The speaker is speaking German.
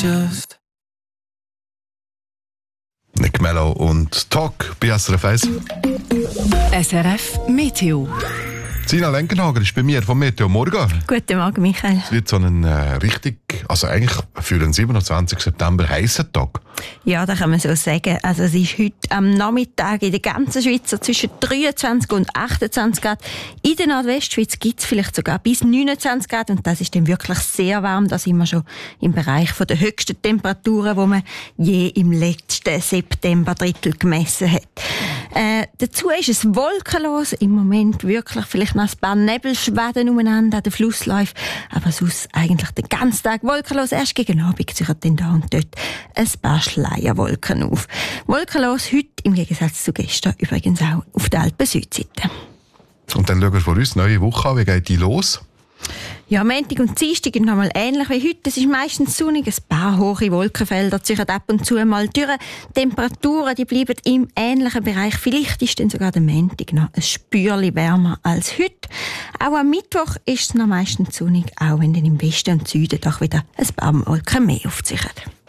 just. Nick Mello und Talk bei SRF 1. SRF Meteo. Sina Lenkenhager ist bei mir vom Meteo Morgen. Guten Morgen, Michael. Es wird so ein eigentlich für den 27. September heißer Tag. Ja, das kann man so sagen. Also es ist heute am Nachmittag in der ganzen Schweiz so zwischen 23 und 28 Grad. In der Nordwestschweiz gibt es vielleicht sogar bis 29 Grad und das ist dann wirklich sehr warm. Da sind wir schon im Bereich der höchsten Temperaturen, die man je im letzten September-Drittel gemessen hat. Dazu ist es wolkenlos. Im Moment wirklich vielleicht noch ein paar Nebelschwaden umeinander an den Flussläufen. Aber sonst eigentlich den ganzen Tag wolkenlos. Erst gegen Abend ziehen dann da und dort ein paar Schleierwolken auf. Wolkenlos heute im Gegensatz zu gestern übrigens auch auf der Alpen-Südseite. Und dann schauen wir von uns neue Woche an. Wie geht die los? Ja, Montag und Dienstag ist nochmal ähnlich wie heute. Es ist meistens sonnig, ein paar hohe Wolkenfelder ziehen ab und zu mal durch. Temperaturen, die bleiben im ähnlichen Bereich. Vielleicht ist dann sogar der Montag noch ein Spürchen wärmer als heute. Auch am Mittwoch ist es noch meistens sonnig, auch wenn dann im Westen und Süden doch wieder ein paar Wolken mehr aufziehen.